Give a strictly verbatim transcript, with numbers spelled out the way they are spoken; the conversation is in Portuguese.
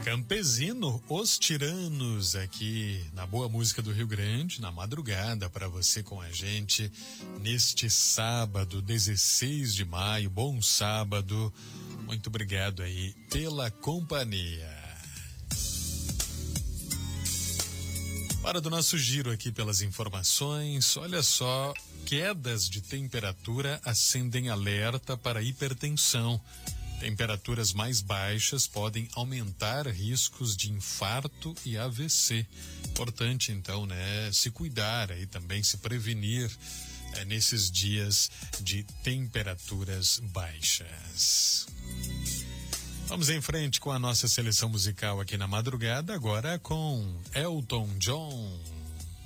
Campesino, Os Tiranos, aqui na Boa Música do Rio Grande, na madrugada para você com a gente neste sábado, dezesseis de maio. Bom sábado, muito obrigado aí pela companhia. Para do nosso giro aqui pelas informações, olha só, quedas de temperatura acendem alerta para hipertensão. Temperaturas mais baixas podem aumentar riscos de infarto e A V C. Importante, então, né, se cuidar aí também, se prevenir é, nesses dias de temperaturas baixas. Vamos em frente com a nossa seleção musical aqui na madrugada, agora com Elton John.